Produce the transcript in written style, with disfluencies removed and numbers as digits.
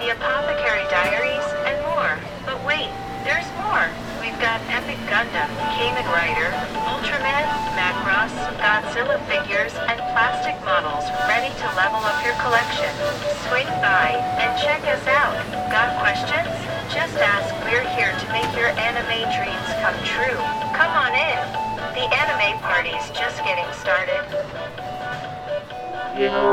The Apothecary Diaries, and more. But wait, there's more. We've got Epic Gundam, Kamen Rider, Ultraman, Macross, Godzilla figures, and plastic models ready to level up your collection. Swing by and check us out. Got questions? Just ask. We're here to make your anime dreams come true. Come on in. The anime party's just getting started.